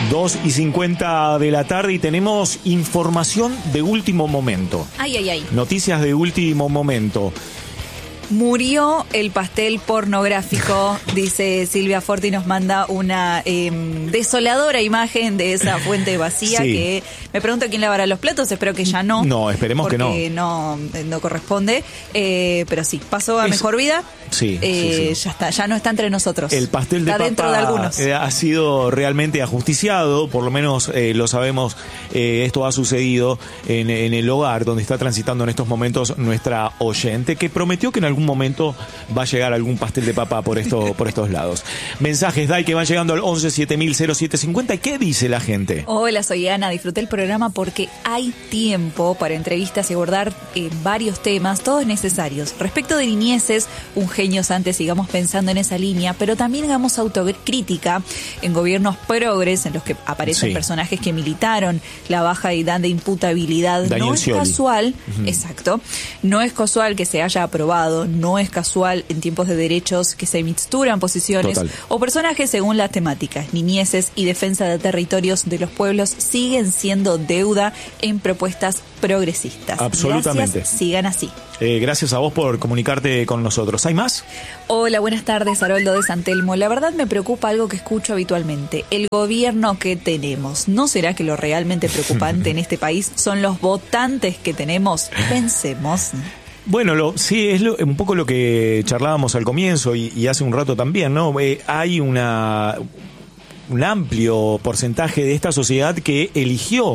2:50 de la tarde y tenemos información de último momento. Ay. Noticias de último momento. Murió el pastel pornográfico, dice Silvia Forti, nos manda una desoladora imagen de esa fuente vacía, Sí. que me pregunto quién lavará los platos, espero que ya no. No, esperemos que no. Porque no corresponde, pero sí, pasó a mejor vida. Sí. Ya está, ya no está entre nosotros. El pastel de está papa dentro de algunos. ha sido realmente ajusticiado, por lo menos lo sabemos, esto ha sucedido en el hogar donde está transitando en estos momentos nuestra oyente, que prometió que en algún momento va a llegar algún pastel de papa por estos lados. Mensajes, Dai, que van llegando al 11 7000 0750. ¿Qué dice la gente? Hola, soy Ana, disfruté el programa porque hay tiempo para entrevistas y abordar varios temas, todos necesarios. Respecto de niñeces, un genios antes, sigamos pensando en esa línea, pero también hagamos autocrítica en gobiernos progres en los que aparecen personajes que militaron la baja edad de imputabilidad. Daniel No es Scioli. casual, exacto, no es casual que se haya aprobado, no es casual en tiempos de derechos que se mixturan posiciones o personajes según las temáticas. Niñeces y defensa de territorios de los pueblos siguen siendo deuda en propuestas progresistas. Absolutamente. Gracias, sigan así. Gracias a vos por comunicarte con nosotros. ¿Hay más? Hola, buenas tardes, Haroldo de San Telmo. La verdad me preocupa algo que escucho habitualmente. El gobierno que tenemos. ¿No será que lo realmente preocupante en este país son los votantes que tenemos? Pensemos. Bueno, sí, es un poco lo que charlábamos al comienzo y hace un rato también, ¿no? Hay un amplio porcentaje de esta sociedad que eligió